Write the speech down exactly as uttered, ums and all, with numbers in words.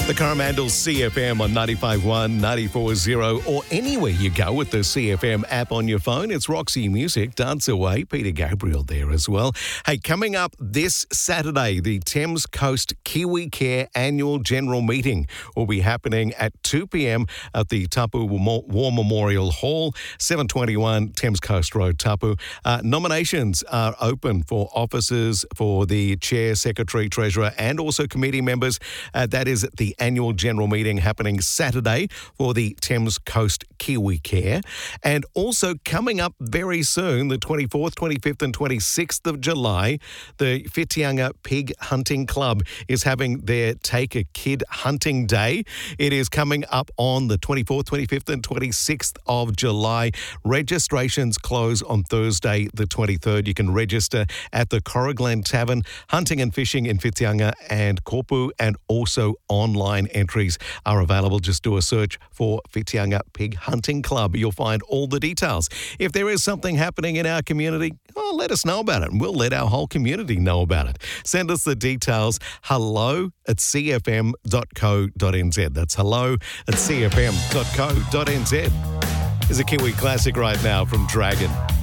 The Coromandel C F M on ninety-five point one, ninety-four point zero, or anywhere you go with the C F M app on your phone. It's Roxy Music, Dance Away, Peter Gabriel there as well. Hey, coming up this Saturday, the Thames Coast Kiwi Care Annual General Meeting will be happening at two p.m. at the Tapu War Memorial Hall, seven twenty-one Thames Coast Road, Tapu. Uh, nominations are open for officers for the Chair, Secretary, Treasurer, and also committee members. Uh, that is the annual general meeting happening Saturday for the Thames Coast Kiwi Care. And also coming up very soon, the twenty-fourth, twenty-fifth and twenty-sixth of July, the Whitianga Pig Hunting Club is having their Take a Kid Hunting Day. It is coming up on the twenty-fourth, twenty-fifth and twenty-sixth of July. Registrations close on Thursday the twenty-third. You can register at the Corrigland Tavern, Hunting and Fishing in Whitianga and Korpu, and also online entries are available. Just do a search for Whitianga Pig Hunting Club. You'll find all the details. If there is something happening in our community, oh, let us know about it, and we'll let our whole community know about it. Send us the details, hello at c f m dot co dot n z. That's hello at c f m dot co dot n z. There's a Kiwi classic right now from Dragon.